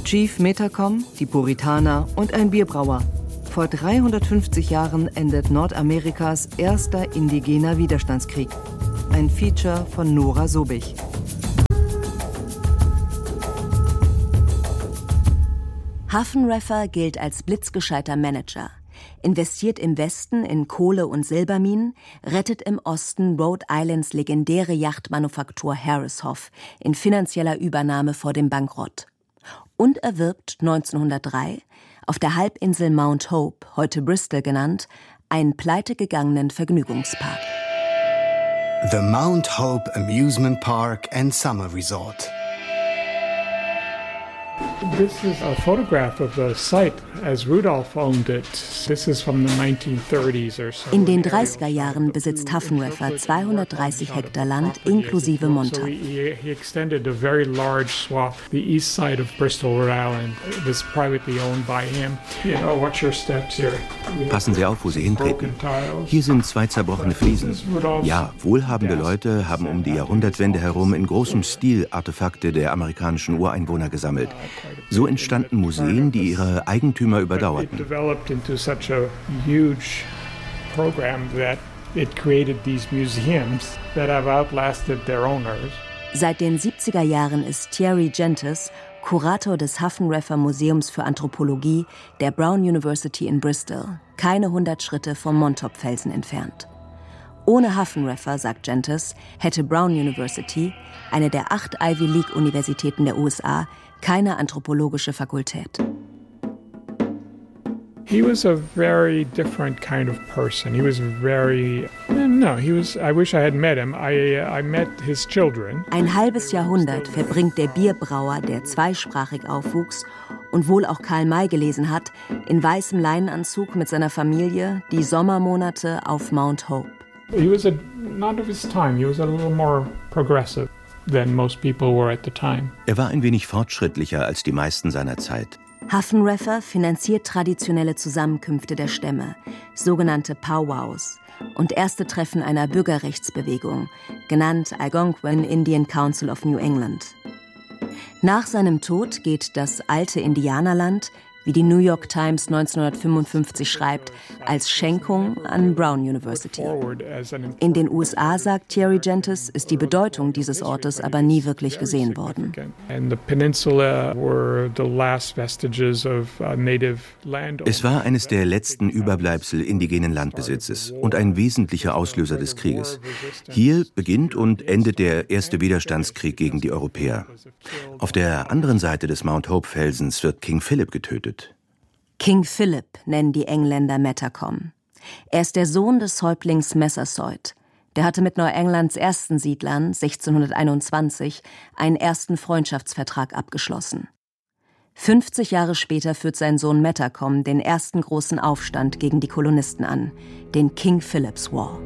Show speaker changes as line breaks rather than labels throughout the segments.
Chief Metacom, die Puritaner und ein Bierbrauer. Vor 350 Jahren endet Nordamerikas erster indigener Widerstandskrieg. Ein Feature von Nora Sobich.
Haffenreffer gilt als blitzgescheiter Manager, investiert im Westen in Kohle- und Silberminen, rettet im Osten Rhode Islands legendäre Yachtmanufaktur Harris Hoff in finanzieller Übernahme vor dem Bankrott und erwirbt 1903 auf der Halbinsel Mount Hope, heute Bristol genannt, einen pleitegegangenen Vergnügungspark.
The Mount Hope Amusement Park and Summer Resort.
This is a photograph of the site as Rudolph owned it. This is from the 1930s or so.
In den 30er Jahren besitzt Haffenreffer 230 Hektar Land inklusive Montauk.
So he extended a very large swath. The east side of Bristol, Rhode Island, was privately owned by him. You know, watch your steps here.
Passen Sie auf, wo Sie hintreten. Hier sind 2 zerbrochene Fliesen. Ja, wohlhabende Leute haben um die Jahrhundertwende herum in großem Stil Artefakte der amerikanischen Ureinwohner gesammelt. So entstanden Museen, die ihre Eigentümer überdauerten.
Seit den 70er Jahren ist Thierry Gentes Kurator des Haffenreffer Museums für Anthropologie der Brown University in Bristol, keine 100 Schritte vom Montauk-Felsen entfernt. Ohne Haffenreffer, sagt Gentes, hätte Brown University, eine der 8 Ivy League-Universitäten der USA, keine anthropologische Fakultät.
He was a very different kind of person. He was very I wish I had met him. I met his children.
Ein halbes Jahrhundert verbringt der Bierbrauer, der zweisprachig aufwuchs und wohl auch Karl May gelesen hat, in weißem Leinenanzug mit seiner Familie die Sommermonate auf Mount Hope.
He was not of his time. He was a little more progressive than most people were at the time.
Er war ein wenig fortschrittlicher als die meisten seiner Zeit.
Haffenreffer finanziert traditionelle Zusammenkünfte der Stämme, sogenannte Powwows, und erste Treffen einer Bürgerrechtsbewegung, genannt Algonquin Indian Council of New England. Nach seinem Tod geht das alte Indianerland, wie die New York Times 1955 schreibt, als Schenkung an Brown University. In den USA, sagt Thierry Gentes, ist die Bedeutung dieses Ortes aber nie wirklich gesehen worden.
Es war eines der letzten Überbleibsel indigenen Landbesitzes und ein wesentlicher Auslöser des Krieges. Hier beginnt und endet der erste Widerstandskrieg gegen die Europäer. Auf der anderen Seite des Mount Hope-Felsens wird King Philip getötet.
King Philip nennen die Engländer Metacom. Er ist der Sohn des Häuptlings Massasoit. Der hatte mit Neuenglands ersten Siedlern 1621 einen ersten Freundschaftsvertrag abgeschlossen. 50 Jahre später führt sein Sohn Metacom den ersten großen Aufstand gegen die Kolonisten an, den King Philip's War.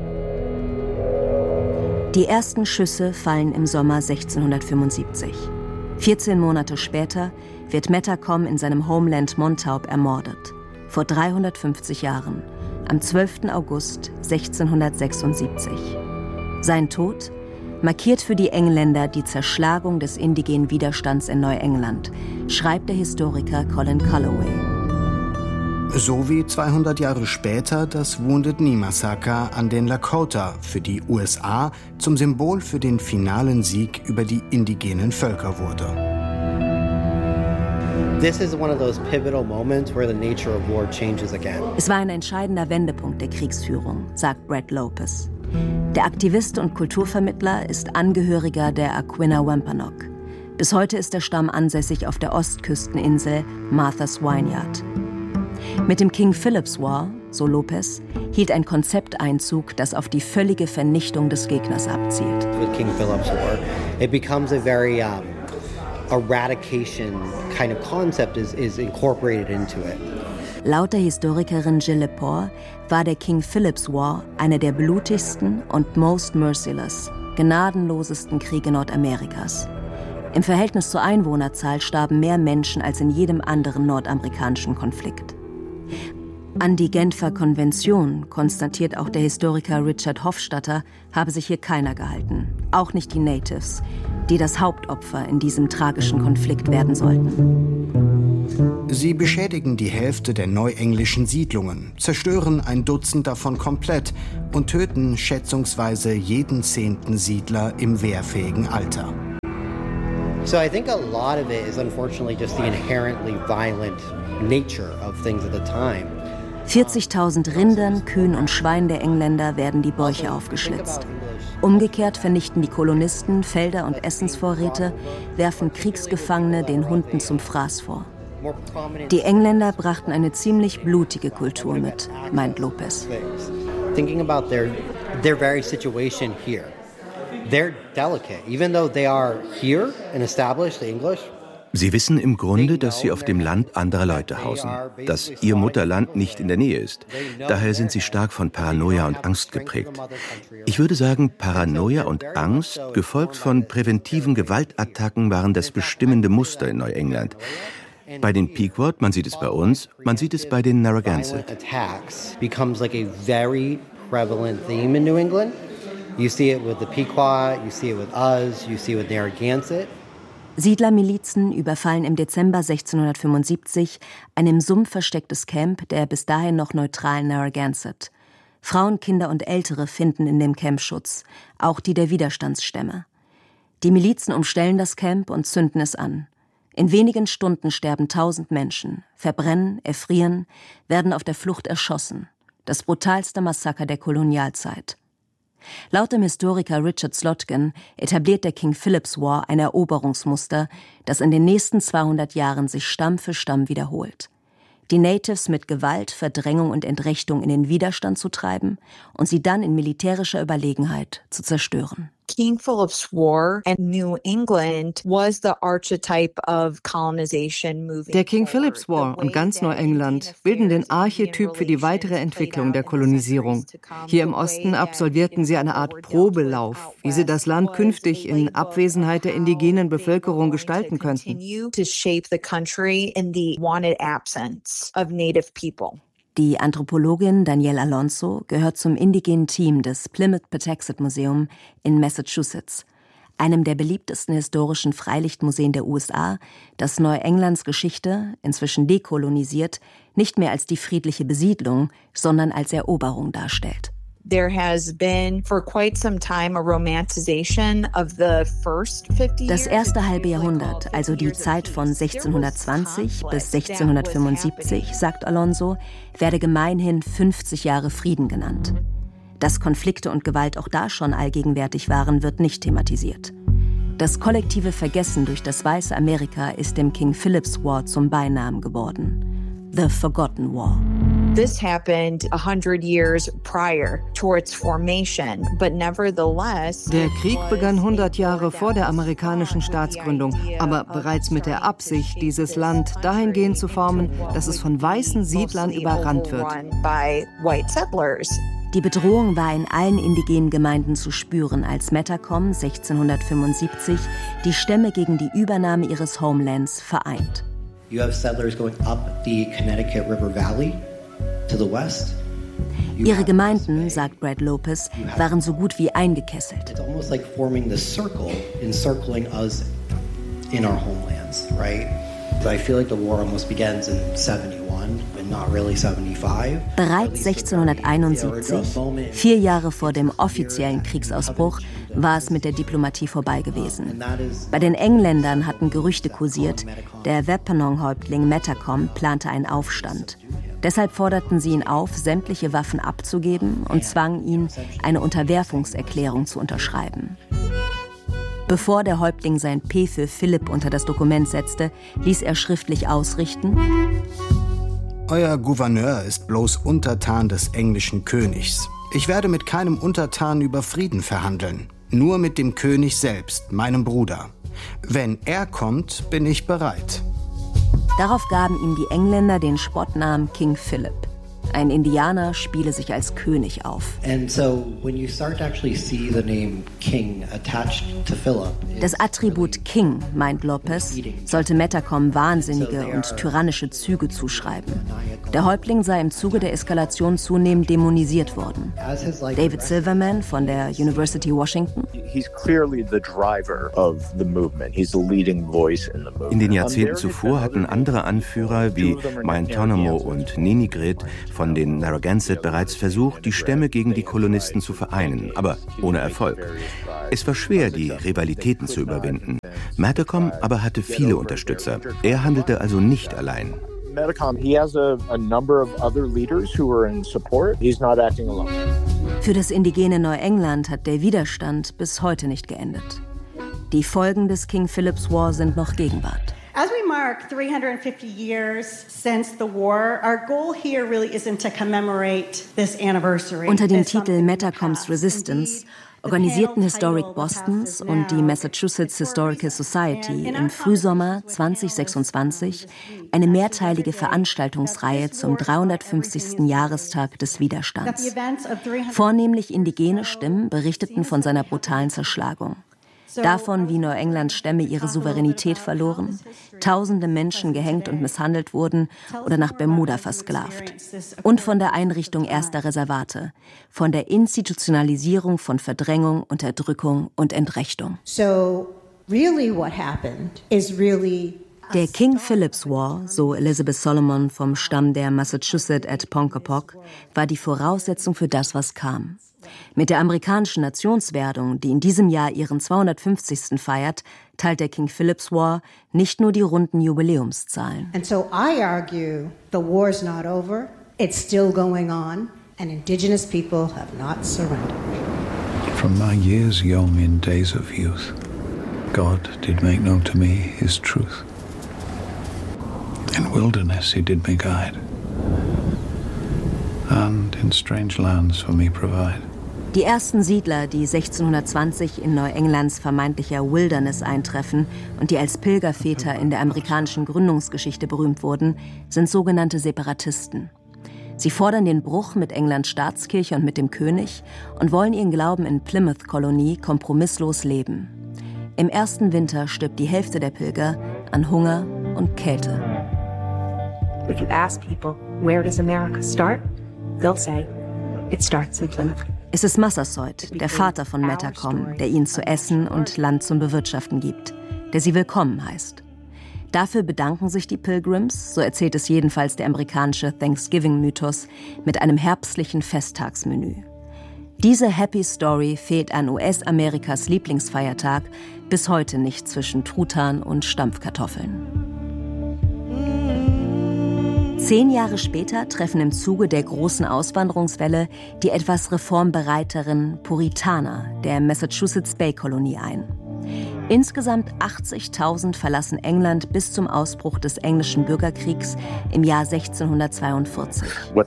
Die ersten Schüsse fallen im Sommer 1675. 14 Monate später wird Metacom in seinem Homeland Montauk ermordet. Vor 350 Jahren, am 12. August 1676. Sein Tod markiert für die Engländer die Zerschlagung des indigenen Widerstands in Neuengland, schreibt der Historiker Colin Calloway.
So wie 200 Jahre später das Wounded Knee Massaker an den Lakota für die USA zum Symbol für den finalen Sieg über die indigenen Völker wurde.
Es war ein entscheidender Wendepunkt der Kriegsführung, sagt Brett Lopez. Der Aktivist und Kulturvermittler ist Angehöriger der Aquinnah Wampanoag. Bis heute ist der Stamm ansässig auf der Ostküsteninsel Martha's Vineyard. Mit dem King Philip's War, so Lopez, hielt ein Konzept Einzug, das auf die völlige Vernichtung des Gegners abzielt.
With King Philip's War, it becomes a very eradication kind of concept is incorporated into it.
Laut der Historikerin Jill Lepore war der King Philip's War einer der blutigsten und most merciless, gnadenlosesten Kriege Nordamerikas. Im Verhältnis zur Einwohnerzahl starben mehr Menschen als in jedem anderen nordamerikanischen Konflikt. An die Genfer Konvention, konstatiert auch der Historiker Richard Hofstadter, habe sich hier keiner gehalten, auch nicht die Natives, die das Hauptopfer in diesem tragischen Konflikt werden sollten.
Sie beschädigen die Hälfte der neuenglischen Siedlungen, zerstören ein Dutzend davon komplett und töten schätzungsweise jeden 10. Siedler im wehrfähigen Alter.
So I think a lot of it is unfortunately just the inherently violent nature of things at the time.
40.000 Rindern, Kühen und Schweinen der Engländer werden die Bäuche aufgeschlitzt. Umgekehrt vernichten die Kolonisten Felder und Essensvorräte, werfen Kriegsgefangene den Hunden zum Fraß vor. Die Engländer brachten eine ziemlich blutige Kultur mit, meint Lopez.
Thinking about their very situation here. They're delicate, even though they are here and established the English.
Sie wissen im Grunde, dass sie auf dem Land anderer Leute hausen, dass ihr Mutterland nicht in der Nähe ist. Daher sind sie stark von Paranoia und Angst geprägt. Ich würde sagen, Paranoia und Angst, gefolgt von präventiven Gewaltattacken, waren das bestimmende Muster in Neuengland. Bei den Pequot, man sieht es bei uns, man sieht es bei den Narragansett.
Becomes like a very prevalent theme in New England. You see it with the Pequot, you see it with us, you see it with Narragansett.
Siedlermilizen überfallen im Dezember 1675 ein im Sumpf verstecktes Camp der bis dahin noch neutralen Narragansett. Frauen, Kinder und Ältere finden in dem Camp Schutz, auch die der Widerstandsstämme. Die Milizen umstellen das Camp und zünden es an. In wenigen Stunden sterben 1000 Menschen, verbrennen, erfrieren, werden auf der Flucht erschossen. Das brutalste Massaker der Kolonialzeit. Laut dem Historiker Richard Slotkin etabliert der King Philip's War ein Eroberungsmuster, das in den nächsten 200 Jahren sich Stamm für Stamm wiederholt. Die Natives mit Gewalt, Verdrängung und Entrechtung in den Widerstand zu treiben und sie dann in militärischer Überlegenheit zu zerstören.
King Philip's War in New England was the archetype of colonization moving.
Der King Philip's War und ganz Neuengland bilden den Archetyp für die weitere Entwicklung der Kolonisierung. Hier im Osten absolvierten sie eine Art Probelauf, wie sie das Land künftig in Abwesenheit der indigenen Bevölkerung gestalten könnten.
Die Anthropologin Danielle Alonso gehört zum indigenen Team des Plymouth-Patuxent Museum in Massachusetts, einem der beliebtesten historischen Freilichtmuseen der USA, das Neuenglands Geschichte, inzwischen dekolonisiert, nicht mehr als die friedliche Besiedlung, sondern als Eroberung darstellt.
There has been for quite some time a romanticization of the first 50 years.
Das erste halbe Jahrhundert, also die Zeit von 1620 bis 1675, sagt Alonso, werde gemeinhin 50 Jahre Frieden genannt. Dass Konflikte und Gewalt auch da schon allgegenwärtig waren, wird nicht thematisiert. Das kollektive Vergessen durch das weiße Amerika ist dem King Philip's War zum Beinamen geworden. The Forgotten War.
This happened 100 years prior to its formation, but nevertheless.
Der Krieg begann 100 Jahre vor der amerikanischen Staatsgründung, aber bereits mit der Absicht, dieses Land dahingehend zu formen, dass es von weißen Siedlern überrannt wird.
Die Bedrohung war in allen indigenen Gemeinden zu spüren, als Metacom 1675 die Stämme gegen die Übernahme ihres Homelands vereint.
You have settlers going up the Connecticut River Valley to the west.
Ihre Gemeinden, sagt Brad Lopez, waren so gut wie eingekesselt.
It's almost like forming the circle, encircling us in our homelands, right? I feel like the war almost begins in 71, but not really 75.
Bereits 1671, 4 Jahre vor dem offiziellen Kriegsausbruch, war es mit der Diplomatie vorbei gewesen. Bei den Engländern hatten Gerüchte kursiert, der Wampanoag-Häuptling Metacom plante einen Aufstand. Deshalb forderten sie ihn auf, sämtliche Waffen abzugeben und zwangen ihn, eine Unterwerfungserklärung zu unterschreiben. Bevor der Häuptling sein P für Philipp unter das Dokument setzte, ließ er schriftlich ausrichten:
Euer Gouverneur ist bloß Untertan des englischen Königs. Ich werde mit keinem Untertan über Frieden verhandeln. Nur mit dem König selbst, meinem Bruder. Wenn er kommt, bin ich bereit.
Darauf gaben ihm die Engländer den Spottnamen King Philip. Ein Indianer spiele sich als König auf. Das Attribut King, meint Lopez, sollte Metacom wahnsinnige und tyrannische Züge zuschreiben. Der Häuptling sei im Zuge der Eskalation zunehmend dämonisiert worden. David Silverman von der University Washington.
In den Jahrzehnten zuvor hatten andere Anführer wie Maintonamo und Ninigret von den Narragansett bereits versucht, die Stämme gegen die Kolonisten zu vereinen, aber ohne Erfolg. Es war schwer, die Rivalitäten zu überwinden. Metacom aber hatte viele Unterstützer. Er handelte also nicht allein.
Für das indigene Neuengland hat der Widerstand bis heute nicht geendet. Die Folgen des King Philip's War sind noch Gegenwart.
As we mark 350 years since the war, our goal here really isn't to commemorate this anniversary.
Unter dem Titel Metacom's Resistance organisierten Historic Bostons und die Massachusetts Historical Society im Frühsommer 2026 eine mehrteilige Veranstaltungsreihe zum 350. Jahrestag des Widerstands. Vornehmlich indigene Stimmen berichteten von seiner brutalen Zerschlagung. Davon, wie Neuenglands Stämme ihre Souveränität verloren, tausende Menschen gehängt und misshandelt wurden oder nach Bermuda versklavt. Und von der Einrichtung erster Reservate, von der Institutionalisierung von Verdrängung, Unterdrückung und Entrechtung. Der King Philip's War, so Elizabeth Solomon vom Stamm der Massachusetts at Ponkapock, war die Voraussetzung für das, was kam. Mit der amerikanischen Nationswerdung, die in diesem Jahr ihren 250. feiert, teilt der King Philip's War nicht nur die runden Jubiläumszahlen.
And so I argue, the war's not over, it's still going on, and indigenous people have not surrendered.
From my years young in days of youth, God did make known to me his truth. In wilderness he did me guide, and in strange lands for me provide.
Die ersten Siedler, die 1620 in Neuenglands vermeintlicher Wilderness eintreffen und die als Pilgerväter in der amerikanischen Gründungsgeschichte berühmt wurden, sind sogenannte Separatisten. Sie fordern den Bruch mit Englands Staatskirche und mit dem König und wollen ihren Glauben in Plymouth-Kolonie kompromisslos leben. Im ersten Winter stirbt die Hälfte der Pilger an Hunger und Kälte.
If you ask people, where does America start? They'll say, it starts in Plymouth.
Es ist Massasoit, der Vater von Metacom, der ihnen zu essen und Land zum Bewirtschaften gibt, der sie willkommen heißt. Dafür bedanken sich die Pilgrims, so erzählt es jedenfalls der amerikanische Thanksgiving-Mythos, mit einem herbstlichen Festtagsmenü. Diese Happy Story fehlt an US-Amerikas Lieblingsfeiertag bis heute nicht zwischen Truthahn und Stampfkartoffeln. 10 Jahre später treffen im Zuge der großen Auswanderungswelle die etwas reformbereiteren Puritaner der Massachusetts Bay-Kolonie ein. Insgesamt 80.000 verlassen England bis zum Ausbruch des englischen Bürgerkriegs im Jahr 1642.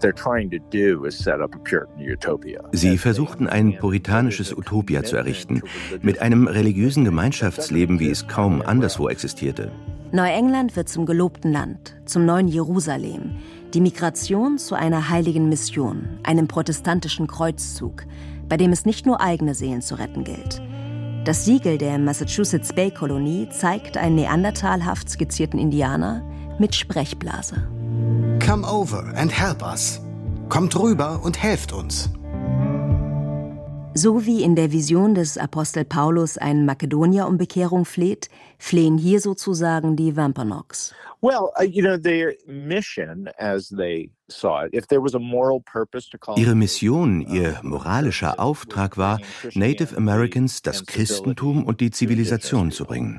Sie versuchten ein puritanisches Utopia zu errichten, mit einem religiösen Gemeinschaftsleben, wie es kaum anderswo existierte.
Neuengland wird zum gelobten Land, zum neuen Jerusalem, die Migration zu einer heiligen Mission, einem protestantischen Kreuzzug, bei dem es nicht nur eigene Seelen zu retten gilt. Das Siegel der Massachusetts Bay-Kolonie zeigt einen neandertalhaft skizzierten Indianer mit Sprechblase.
Come over and help us. Kommt rüber und helft uns.
So wie in der Vision des Apostel Paulus ein Makedonier um Bekehrung fleht, flehen hier sozusagen die Wampanoags.
Ihre Mission, ihr moralischer Auftrag war, Native Americans das Christentum und die Zivilisation zu bringen.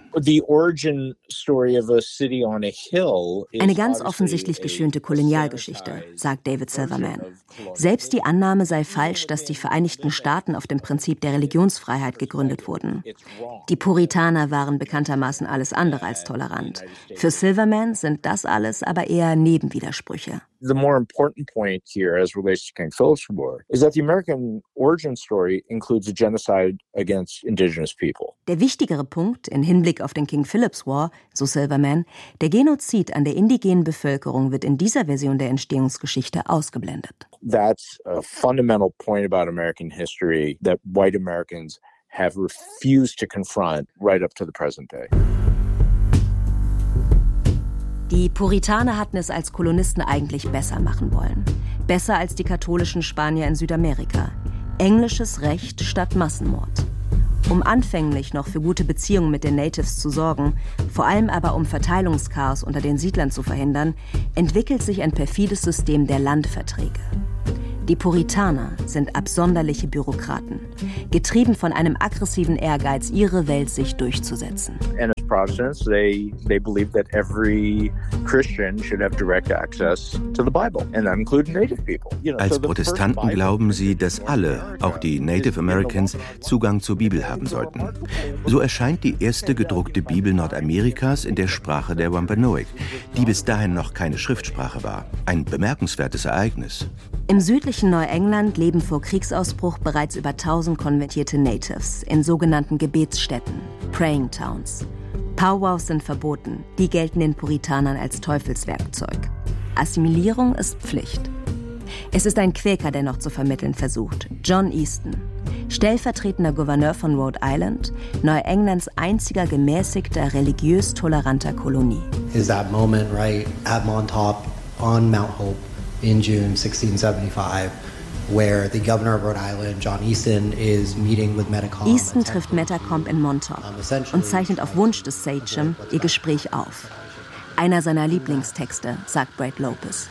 Eine ganz offensichtlich geschönte Kolonialgeschichte, sagt David Silverman. Selbst die Annahme sei falsch, dass die Vereinigten Staaten auf dem Prinzip der Religionsfreiheit gegründet wurden. Die Puritaner waren bekanntermaßen alles andere als tolerant. Für Silverman sind das alles aber eher Nebenwidersprüche.
more important point here as relates to King Philip's War is that the American origin story includes a genocide against indigenous people.
Der wichtigere Punkt im Hinblick auf den King Philip's War, so Silverman, der Genozid an der indigenen Bevölkerung wird in dieser Version der Entstehungsgeschichte ausgeblendet.
That's a fundamental point about American history that white Americans have refused to confront right up to the present day.
Die Puritaner hatten es als Kolonisten eigentlich besser machen wollen. Besser als die katholischen Spanier in Südamerika. Englisches Recht statt Massenmord. Um anfänglich noch für gute Beziehungen mit den Natives zu sorgen, vor allem aber um Verteilungschaos unter den Siedlern zu verhindern, entwickelt sich ein perfides System der Landverträge. Die Puritaner sind absonderliche Bürokraten, getrieben von einem aggressiven Ehrgeiz, ihre Weltsicht durchzusetzen.
And as Protestants, they believe that every Christian should have direct access to the Bible, and that includes Native people.
Als Protestanten glauben sie, dass alle, auch die Native Americans, Zugang zur Bibel haben sollten. So erscheint die erste gedruckte Bibel Nordamerikas in der Sprache der Wampanoag, die bis dahin noch keine Schriftsprache war. Ein bemerkenswertes Ereignis.
Im südlichen Neuengland leben vor Kriegsausbruch bereits über 1000 konvertierte Natives in sogenannten Gebetsstätten, Praying Towns. Powwows sind verboten, die gelten den Puritanern als Teufelswerkzeug. Assimilierung ist Pflicht. Es ist ein Quäker, der noch zu vermitteln versucht, John Easton, stellvertretender Gouverneur von Rhode Island, Neuenglands einziger gemäßigter, religiös toleranter Kolonie.
Is that moment right at Montauk on Mount Hope in June 1675, where the governor of Rhode Island, John Easton, is meeting with Metacom.
Easton trifft Metacom in Montauk und zeichnet auf Wunsch des Sachem ihr Gespräch auf. Einer seiner Lieblingstexte, sagt Brad Lopez.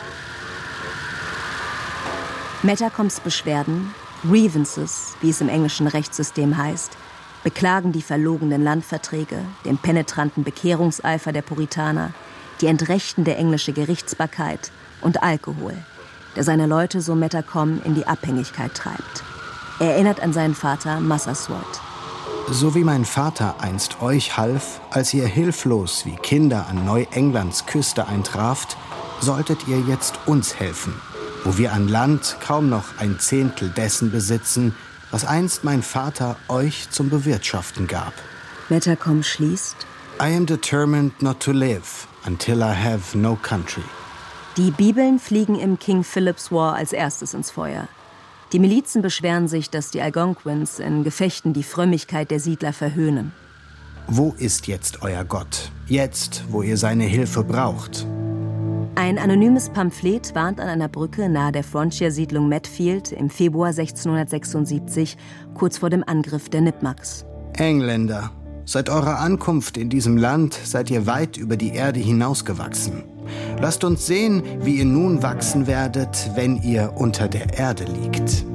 Metacoms Beschwerden, Grievances, wie es im englischen Rechtssystem heißt, beklagen die verlogenen Landverträge, den penetranten Bekehrungseifer der Puritaner, die entrechtende englische Gerichtsbarkeit und Alkohol, der seine Leute, so Metacom, in die Abhängigkeit treibt. Er erinnert an seinen Vater Massasoit.
So wie mein Vater einst euch half, als ihr hilflos wie Kinder an Neuenglands Küste eintraft, solltet ihr jetzt uns helfen, wo wir an Land kaum noch 1/10 dessen besitzen, was einst mein Vater euch zum Bewirtschaften gab.
Metacom schließt:
I am determined not to live until I have no country.
Die Bibeln fliegen im King Philip's War als erstes ins Feuer. Die Milizen beschweren sich, dass die Algonquins in Gefechten die Frömmigkeit der Siedler verhöhnen.
Wo ist jetzt euer Gott? Jetzt, wo ihr seine Hilfe braucht.
Ein anonymes Pamphlet warnt an einer Brücke nahe der Frontier-Siedlung Medfield im Februar 1676, kurz vor dem Angriff der Nipmucks.
Engländer, seit eurer Ankunft in diesem Land seid ihr weit über die Erde hinausgewachsen. Lasst uns sehen, wie ihr nun wachsen werdet, wenn ihr unter der Erde liegt.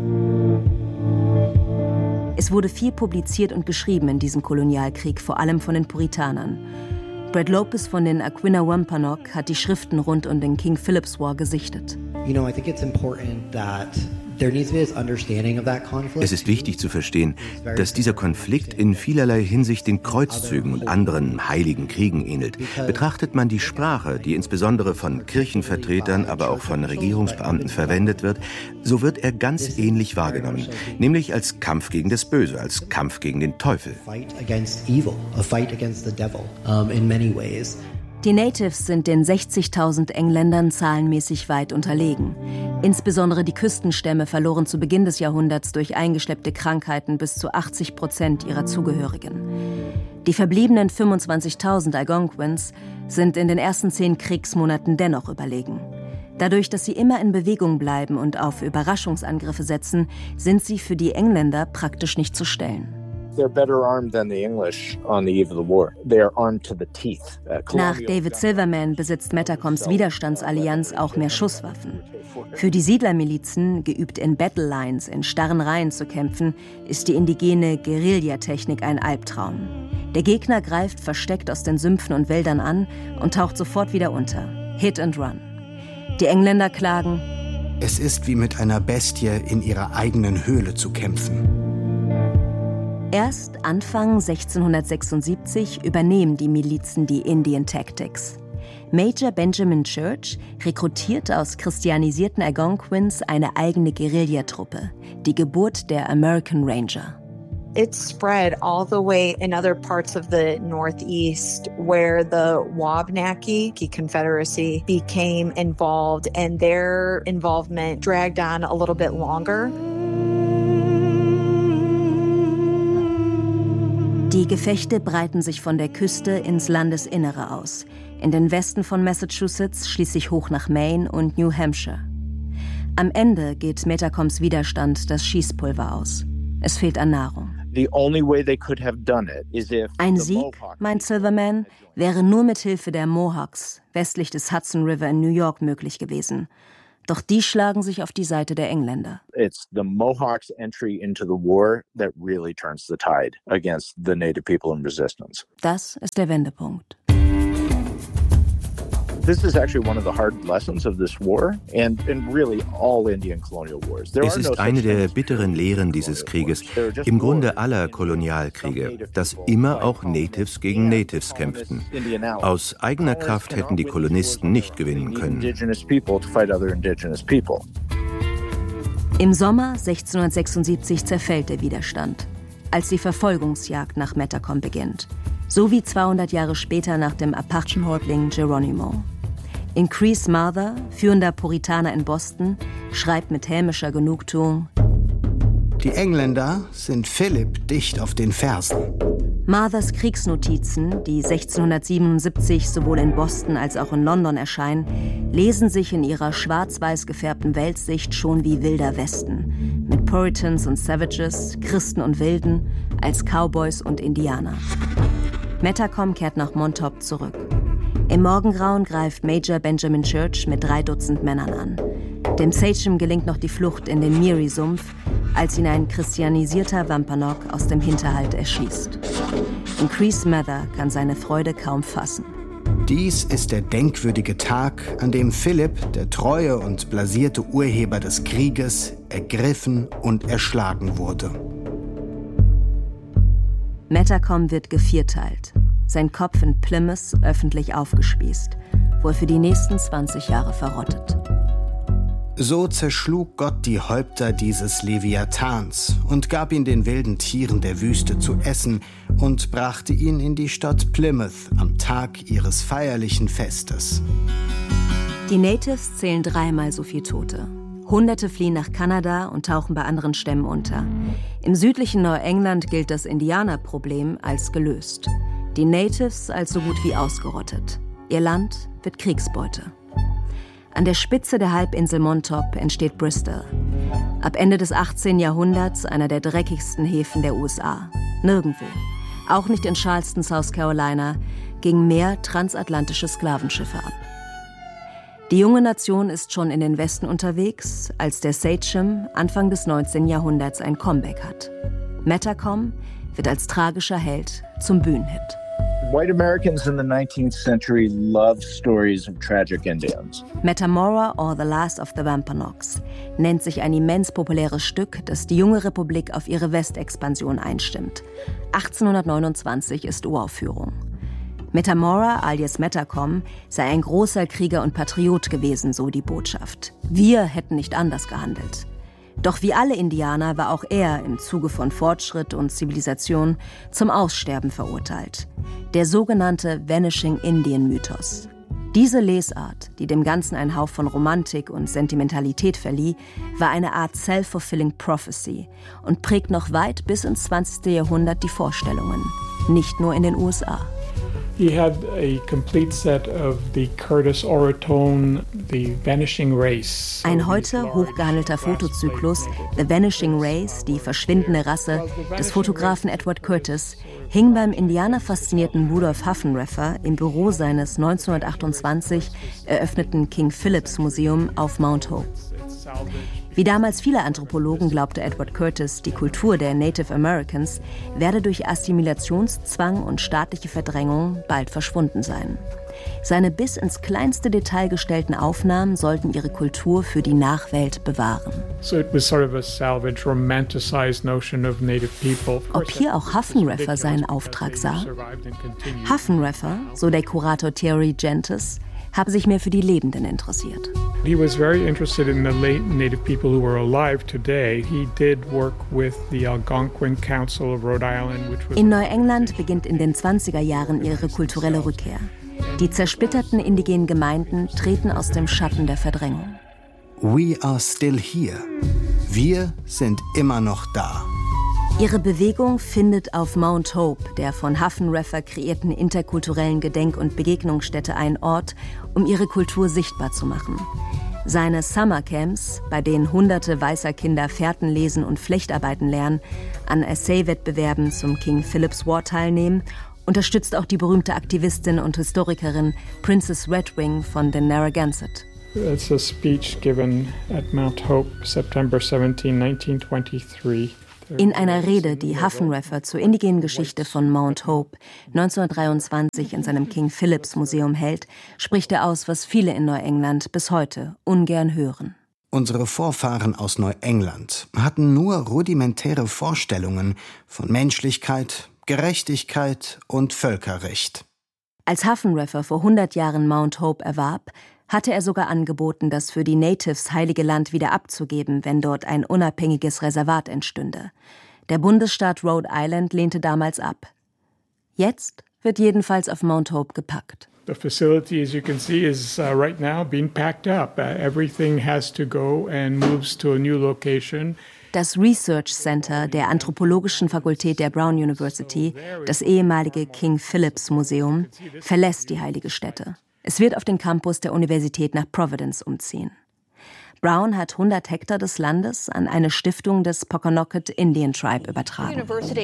Es wurde viel publiziert und geschrieben in diesem Kolonialkrieg, vor allem von den Puritanern. Brad Lopez von den Aquinnah Wampanoag hat die Schriften rund um den King Philip's War gesichtet.
I think it's important that there needs to be this understanding of that conflict.
Es ist wichtig zu verstehen, dass dieser Konflikt in vielerlei Hinsicht den Kreuzzügen und anderen heiligen Kriegen ähnelt. Betrachtet man die Sprache, die insbesondere von Kirchenvertretern, aber auch von Regierungsbeamten verwendet wird, so wird er ganz ähnlich wahrgenommen, nämlich als Kampf gegen das Böse, als Kampf gegen den Teufel.
Die Natives sind den 60.000 Engländern zahlenmäßig weit unterlegen. Insbesondere die Küstenstämme verloren zu Beginn des Jahrhunderts durch eingeschleppte Krankheiten bis zu 80% ihrer Zugehörigen. Die verbliebenen 25.000 Algonquins sind in den ersten 10 Kriegsmonaten dennoch überlegen. Dadurch, dass sie immer in Bewegung bleiben und auf Überraschungsangriffe setzen, sind sie für die Engländer praktisch nicht zu stellen. Nach David Silverman besitzt Metacoms Widerstandsallianz auch mehr Schusswaffen. Für die Siedlermilizen, geübt in Battle Lines in starren Reihen zu kämpfen, ist die indigene Guerillatechnik ein Albtraum. Der Gegner greift versteckt aus den Sümpfen und Wäldern an und taucht sofort wieder unter. Hit and run. Die Engländer klagen:
Es ist wie mit einer Bestie in ihrer eigenen Höhle zu kämpfen.
Erst Anfang 1676 übernehmen die Milizen die Indian Tactics. Major Benjamin Church rekrutiert aus christianisierten Algonquins eine eigene Guerillatruppe, die Geburt der American Ranger.
It spread all the way in other parts of the Northeast where the Wabanaki Confederacy became involved, and their involvement dragged on a little bit longer.
Die Gefechte breiten sich von der Küste ins Landesinnere aus, in den Westen von Massachusetts, schließlich hoch nach Maine und New Hampshire. Am Ende geht Metacoms Widerstand das Schießpulver aus. Es fehlt an Nahrung. Ein Sieg, meint Silverman, wäre nur mit Hilfe der Mohawks westlich des Hudson River in New York möglich gewesen. Doch die schlagen sich auf die Seite der Engländer.
It's the Mohawks' entry into the war that really turns the tide against the native people in resistance.
Das ist der Wendepunkt.
This is actually one of the hard lessons of this war and really all Indian colonial wars.
Es ist eine der bitteren Lehren dieses Krieges, im Grunde aller Kolonialkriege, dass immer auch Natives gegen Natives kämpften. Aus eigener Kraft hätten die Kolonisten nicht gewinnen können.
Im Sommer 1676 zerfällt der Widerstand, als die Verfolgungsjagd nach Metacom beginnt. So wie 200 Jahre später nach dem Apachenhäuptling Geronimo. Increase Mather, führender Puritaner in Boston, schreibt mit hämischer Genugtuung:
Die Engländer sind Philipp dicht auf den Fersen.
Mathers Kriegsnotizen, die 1677 sowohl in Boston als auch in London erscheinen, lesen sich in ihrer schwarz-weiß gefärbten Weltsicht schon wie Wilder Westen, mit Puritans und Savages, Christen und Wilden, als Cowboys und Indianer. Metacom kehrt nach Montauk zurück. Im Morgengrauen greift Major Benjamin Church mit 3 Dutzend Männern an. Dem Sachem gelingt noch die Flucht in den Miri-Sumpf, als ihn ein christianisierter Wampanoag aus dem Hinterhalt erschießt. Increase Mather kann seine Freude kaum fassen.
Dies ist der denkwürdige Tag, an dem Philipp, der treue und blasierte Urheber des Krieges, ergriffen und erschlagen wurde.
Metacom wird gevierteilt, sein Kopf in Plymouth öffentlich aufgespießt, wo er für die nächsten 20 Jahre verrottet.
So zerschlug Gott die Häupter dieses Leviathans und gab ihn den wilden Tieren der Wüste zu essen und brachte ihn in die Stadt Plymouth am Tag ihres feierlichen Festes.
Die Natives zählen 3-mal so viel Tote. Hunderte fliehen nach Kanada und tauchen bei anderen Stämmen unter. Im südlichen Neuengland gilt das Indianerproblem als gelöst. Die Natives als so gut wie ausgerottet. Ihr Land wird Kriegsbeute. An der Spitze der Halbinsel Montauk entsteht Bristol. Ab Ende des 18. Jahrhunderts einer der dreckigsten Häfen der USA. Nirgendwo, auch nicht in Charleston, South Carolina, gingen mehr transatlantische Sklavenschiffe ab. Die junge Nation ist schon in den Westen unterwegs, als der Sachem Anfang des 19. Jahrhunderts ein Comeback hat. Metacom wird als tragischer Held zum Bühnenhit.
White Americans in the 19th century loved stories of tragic Indians.
Metamora or the Last of the Wampanoags nennt sich ein immens populäres Stück, das die junge Republik auf ihre Westexpansion einstimmt. 1829 ist Uraufführung. Metamora alias Metacom sei ein großer Krieger und Patriot gewesen, so die Botschaft. Wir hätten nicht anders gehandelt. Doch wie alle Indianer war auch er im Zuge von Fortschritt und Zivilisation zum Aussterben verurteilt. Der sogenannte Vanishing Indian Mythos. Diese Lesart, die dem Ganzen einen Hauch von Romantik und Sentimentalität verlieh, war eine Art self-fulfilling prophecy und prägt noch weit bis ins 20. Jahrhundert die Vorstellungen. Nicht nur in den USA.
He had a complete set of the Curtis Oratone, The Vanishing Race.
Ein heute hochgehandelter Fotozyklus, The Vanishing Race, die verschwindende Rasse, des Fotografen Edward Curtis, hing beim indianerfaszinierten Rudolph Haffenreffer im Büro seines 1928 eröffneten King Philips Museum auf Mount Hope. Wie damals viele Anthropologen glaubte Edward Curtis, die Kultur der Native Americans werde durch Assimilationszwang und staatliche Verdrängung bald verschwunden sein. Seine bis ins kleinste Detail gestellten Aufnahmen sollten ihre Kultur für die Nachwelt bewahren. Ob hier auch Haffenreffer seinen Auftrag sah? Haffenreffer, so der Kurator Thierry Gentis, habe sich mehr für die Lebenden interessiert.
He was very interested in the late Native people who are alive today. He did work with the Algonquin Council of Rhode Island, which was...
In Neuengland beginnt in den 20er Jahren ihre kulturelle Rückkehr. Die zersplitterten indigenen Gemeinden treten aus dem Schatten der Verdrängung.
We are still here. Wir sind immer noch da.
Ihre Bewegung findet auf Mount Hope, der von Haffenreffer kreierten interkulturellen Gedenk- und Begegnungsstätte, einen Ort, um ihre Kultur sichtbar zu machen. Seine Summercamps, bei denen hunderte weißer Kinder Fährten lesen und Flechtarbeiten lernen, an Essay-Wettbewerben zum King Philip's War teilnehmen, unterstützt auch die berühmte Aktivistin und Historikerin Princess Redwing von den Narragansett.
It's a speech given at Mount Hope, September 17, 1923.
In einer Rede, die Haffenreffer zur indigenen Geschichte von Mount Hope 1923 in seinem King Philip's Museum hält, spricht er aus, was viele in Neuengland bis heute ungern hören.
Unsere Vorfahren aus Neuengland hatten nur rudimentäre Vorstellungen von Menschlichkeit, Gerechtigkeit und Völkerrecht.
Als Haffenreffer vor 100 Jahren Mount Hope erwarb, hatte er sogar angeboten, das für die Natives heilige Land wieder abzugeben, wenn dort ein unabhängiges Reservat entstünde. Der Bundesstaat Rhode Island lehnte damals ab. Jetzt wird jedenfalls auf Mount Hope gepackt.
The facility, as you can see, is right now being packed up. Everything has to go and moves to a new location.
Das Research Center der Anthropologischen Fakultät der Brown University, das ehemalige King Philip's Museum, verlässt die heilige Stätte. Es wird auf den Campus der Universität nach Providence umziehen. Brown hat 100 Hektar des Landes an eine Stiftung des Pokanoket Indian Tribe übertragen.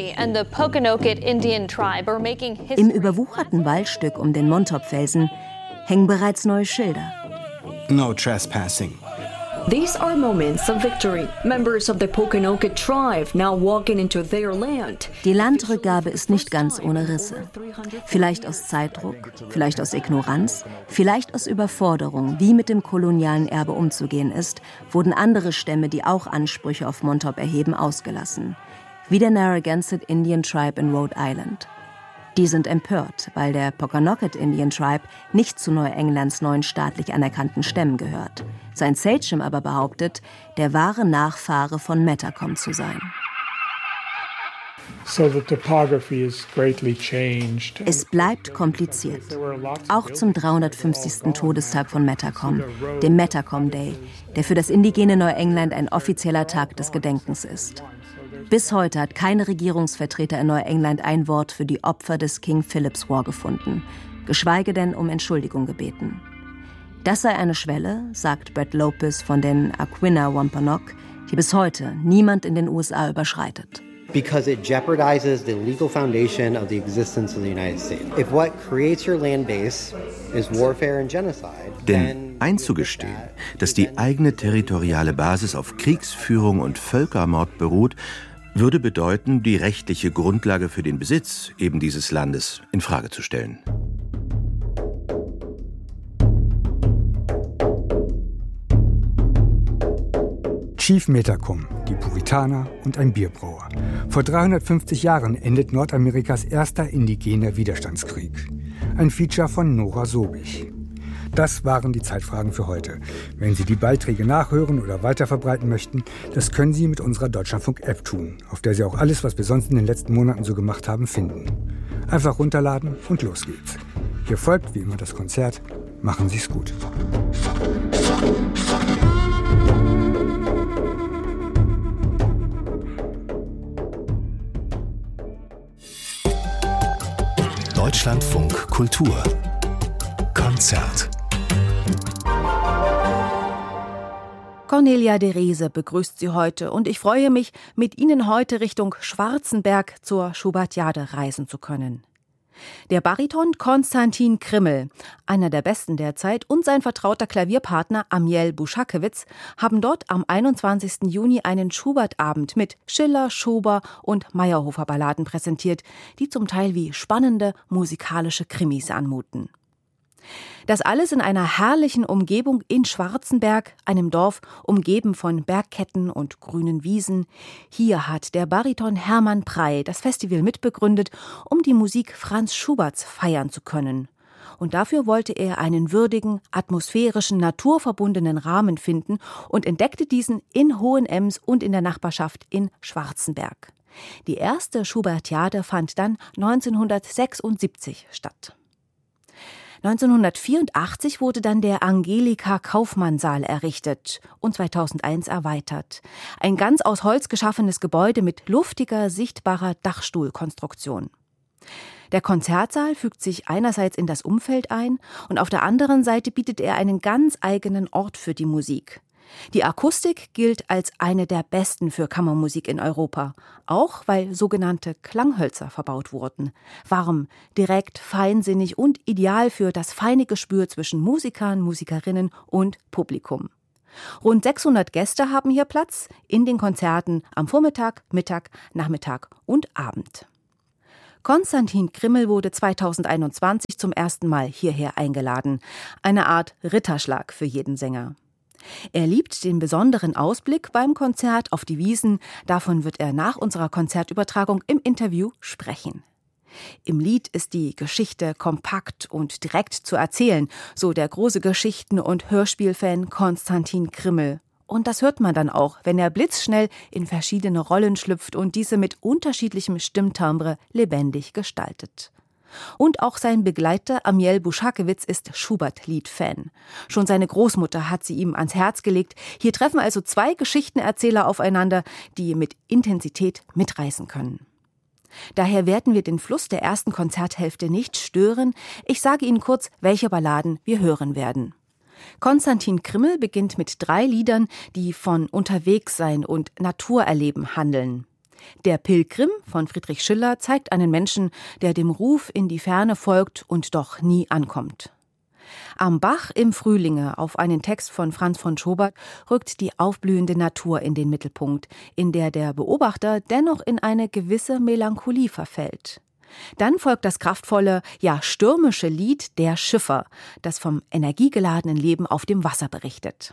Im überwucherten Waldstück um den Montop-Felsen hängen bereits neue Schilder.
No trespassing.
These are moments of victory. Members of the Pokanoket tribe now walking into their land.
Die Landrückgabe ist nicht ganz ohne Risse. Vielleicht aus Zeitdruck, vielleicht aus Ignoranz, vielleicht aus Überforderung, wie mit dem kolonialen Erbe umzugehen ist, wurden andere Stämme, die auch Ansprüche auf Montop erheben, ausgelassen. Wie der Narragansett Indian Tribe in Rhode Island. Die sind empört, weil der Pokanoket Indian Tribe nicht zu Neuenglands 9 staatlich anerkannten Stämmen gehört. Sein Sachem aber behauptet, der wahre Nachfahre von Metacom zu sein. Es bleibt kompliziert. Auch zum 350. Todestag von Metacom, dem Metacom Day, der für das indigene Neuengland ein offizieller Tag des Gedenkens ist. Bis heute hat keine Regierungsvertreter in Neuengland ein Wort für die Opfer des King Philip's War gefunden, geschweige denn um Entschuldigung gebeten. Das sei eine Schwelle, sagt Brett Lopez von den Aquinnah Wampanoag, die bis heute niemand in den USA überschreitet.
Because it jeopardizes the legal foundation of the existence of the United States. If what creates your land base is warfare and genocide,
denn einzugestehen, dass die eigene territoriale Basis auf Kriegsführung und Völkermord beruht, würde bedeuten, die rechtliche Grundlage für den Besitz eben dieses Landes in Frage zu stellen.
Chief Metacom, die Puritaner und ein Bierbrauer. Vor 350 Jahren endet Nordamerikas erster indigener Widerstandskrieg. Ein Feature von Nora Sobich. Das waren die Zeitfragen für heute. Wenn Sie die Beiträge nachhören oder weiterverbreiten möchten, das können Sie mit unserer Deutschlandfunk-App tun, auf der Sie auch alles, was wir sonst in den letzten Monaten so gemacht haben, finden. Einfach runterladen und los geht's. Hier folgt wie immer das Konzert. Machen Sie es gut.
Deutschlandfunk Kultur Konzert.
Cornelia de Riese begrüßt Sie heute und ich freue mich, mit Ihnen heute Richtung Schwarzenberg zur Schubertiade reisen zu können. Der Bariton Konstantin Krimmel, einer der besten der Zeit, und sein vertrauter Klavierpartner Amiel Buschakewitz haben dort am 21. Juni einen Schubert-Abend mit Schiller, Schober und Meyerhofer-Balladen präsentiert, die zum Teil wie spannende musikalische Krimis anmuten. Das alles in einer herrlichen Umgebung in Schwarzenberg, einem Dorf umgeben von Bergketten und grünen Wiesen. Hier hat der Bariton Hermann Prey das Festival mitbegründet, um die Musik Franz Schuberts feiern zu können. Und dafür wollte er einen würdigen, atmosphärischen, naturverbundenen Rahmen finden und entdeckte diesen in Hohenems und in der Nachbarschaft in Schwarzenberg. Die erste Schubertiade fand dann 1976 statt. 1984 wurde dann der Angelika-Kaufmann-Saal errichtet und 2001 erweitert. Ein ganz aus Holz geschaffenes Gebäude mit luftiger, sichtbarer Dachstuhlkonstruktion. Der Konzertsaal fügt sich einerseits in das Umfeld ein und auf der anderen Seite bietet er einen ganz eigenen Ort für die Musik. Die Akustik gilt als eine der besten für Kammermusik in Europa, auch weil sogenannte Klanghölzer verbaut wurden. Warm, direkt, feinsinnig und ideal für das feine Gespür zwischen Musikern, Musikerinnen und Publikum. Rund 600 Gäste haben hier Platz in den Konzerten am Vormittag, Mittag, Nachmittag und Abend. Konstantin Krimmel wurde 2021 zum ersten Mal hierher eingeladen. Eine Art Ritterschlag für jeden Sänger. Er liebt den besonderen Ausblick beim Konzert auf die Wiesen. Davon wird er nach unserer Konzertübertragung im Interview sprechen. Im Lied ist die Geschichte kompakt und direkt zu erzählen, so der große Geschichten- und Hörspielfan Konstantin Krimmel. Und das hört man dann auch, wenn er blitzschnell in verschiedene Rollen schlüpft und diese mit unterschiedlichem Stimmtimbre lebendig gestaltet. Und auch sein Begleiter Amiel Buschakewitz ist Schubert-Lied-Fan. Schon seine Großmutter hat sie ihm ans Herz gelegt. Hier treffen also zwei Geschichtenerzähler aufeinander, die mit Intensität mitreißen können. Daher werden wir den Fluss der ersten Konzerthälfte nicht stören. Ich sage Ihnen kurz, welche Balladen wir hören werden. Konstantin Krimmel beginnt mit 3 Liedern, die von Unterwegssein und Naturerleben handeln. Der Pilgrim von Friedrich Schiller zeigt einen Menschen, der dem Ruf in die Ferne folgt und doch nie ankommt. Am Bach im Frühlinge, auf einen Text von Franz von Schobert, rückt die aufblühende Natur in den Mittelpunkt, in der der Beobachter dennoch in eine gewisse Melancholie verfällt. Dann folgt das kraftvolle, ja stürmische Lied Der Schiffer, das vom energiegeladenen Leben auf dem Wasser berichtet.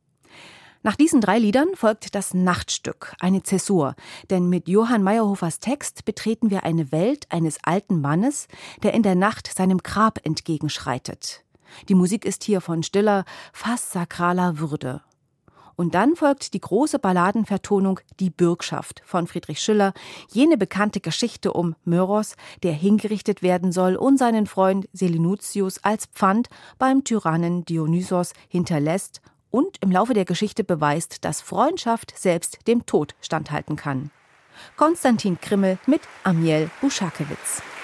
Nach diesen 3 Liedern folgt das Nachtstück, eine Zäsur, denn mit Johann Meyerhofers Text betreten wir eine Welt eines alten Mannes, der in der Nacht seinem Grab entgegenschreitet. Die Musik ist hier von stiller, fast sakraler Würde. Und dann folgt die große Balladenvertonung Die Bürgschaft von Friedrich Schiller, jene bekannte Geschichte um Möros, der hingerichtet werden soll und seinen Freund Selinutius als Pfand beim Tyrannen Dionysos hinterlässt und im Laufe der Geschichte beweist, dass Freundschaft selbst dem Tod standhalten kann. Konstantin Krimmel mit Amiel Buschakewitz.